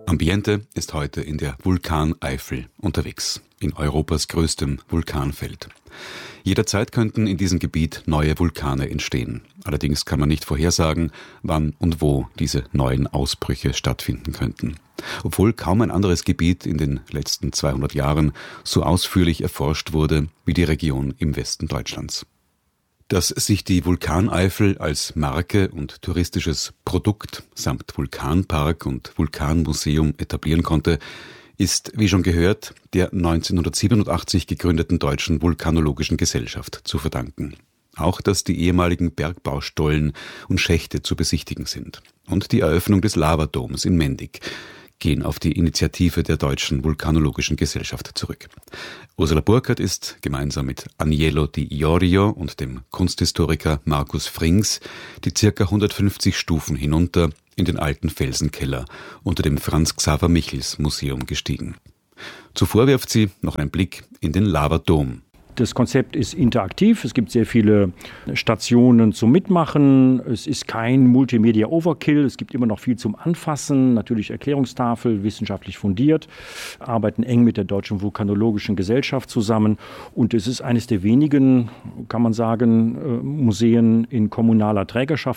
Ambiente ist heute in der Vulkaneifel unterwegs, in Europas größtem Vulkanfeld. Jederzeit könnten in diesem Gebiet neue Vulkane entstehen. Allerdings kann man nicht vorhersagen, wann und wo diese neuen Ausbrüche stattfinden könnten. Obwohl kaum ein anderes Gebiet in den letzten 200 Jahren so ausführlich erforscht wurde wie die Region im Westen Deutschlands. Dass sich die Vulkaneifel als Marke und touristisches Produkt samt Vulkanpark und Vulkanmuseum etablieren konnte, ist, wie schon gehört, der 1987 gegründeten Deutschen Vulkanologischen Gesellschaft zu verdanken. Auch, dass die ehemaligen Bergbaustollen und Schächte zu besichtigen sind. Und die Eröffnung des Lavadoms in Mendig gehen auf die Initiative der Deutschen Vulkanologischen Gesellschaft zurück. Ursula Burkhardt ist gemeinsam mit Aniello Di Iorio und dem Kunsthistoriker Markus Frings die ca. 150 Stufen hinunter in den alten Felsenkeller unter dem Franz-Xaver-Michels-Museum gestiegen. Zuvor wirft sie noch einen Blick in den Lavadom. Das Konzept ist interaktiv, es gibt sehr viele Stationen zum Mitmachen, es ist kein Multimedia-Overkill, es gibt immer noch viel zum Anfassen, natürlich Erklärungstafel, wissenschaftlich fundiert, arbeiten eng mit der Deutschen Vulkanologischen Gesellschaft zusammen und es ist eines der wenigen, kann man sagen, Museen in kommunaler Trägerschaft.